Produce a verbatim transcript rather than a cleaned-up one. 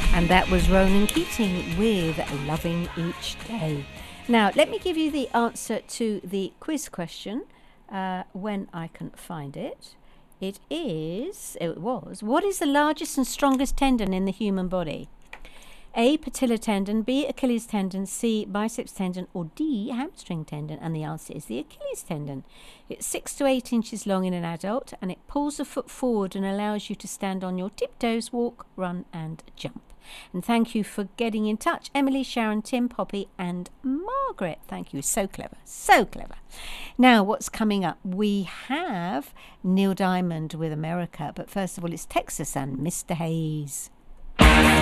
And that was Ronan Keating with Loving Each Day. Now, let me give you the answer to the quiz question uh, when I can find it. It is, it was, what is the largest and strongest tendon in the human body? A, patella tendon, B, Achilles tendon, C, biceps tendon, or D, hamstring tendon? And the answer is the Achilles tendon. It's six to eight inches long in an adult, and it pulls the foot forward and allows you to stand on your tiptoes, walk, run, and jump. And thank you for getting in touch, Emily, Sharon, Tim, Poppy, and Margaret. Thank you. So clever. So clever. Now, what's coming up? We have Neil Diamond with America, but first of all, it's Texas and Mister Hayes.